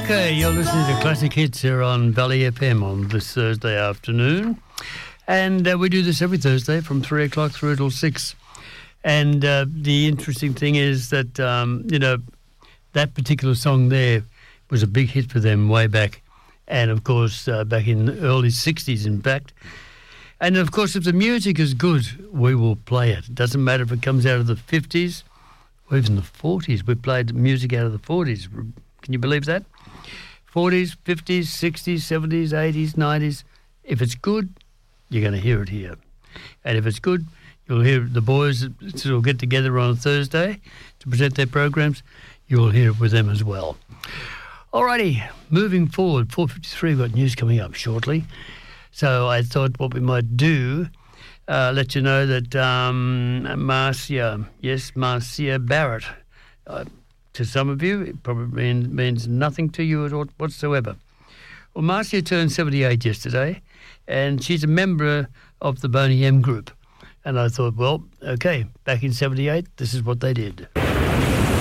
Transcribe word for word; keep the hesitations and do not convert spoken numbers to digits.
Okay, you're listening to Classic Hits here on Valley F M on this Thursday afternoon. And uh, we do this every Thursday from three o'clock through till six. And uh, the interesting thing is that, um, you know, that particular song there was a big hit for them way back. And, of course, uh, back in the early sixties, in fact. And, of course, if the music is good, we will play it. It doesn't matter if it comes out of the fifties or even the forties. We played music out of the forties. Can you believe that? forties, fifties, sixties, seventies, eighties, nineties. If it's good, you're going to hear it here. And if it's good, you'll hear the boys that will get together on a Thursday to present their programs. You'll hear it with them as well. Alrighty, moving forward, four fifty-three, we've got news coming up shortly. So I thought what we might do, uh, let you know that um, Marcia, yes, Marcia Barrett, uh, to some of you, it probably mean, means nothing to you at all whatsoever. Well, Marcia turned seventy-eight yesterday, and she's a member of the Boney M Group. And I thought, well, okay, back in seventy-eight, this is what they did.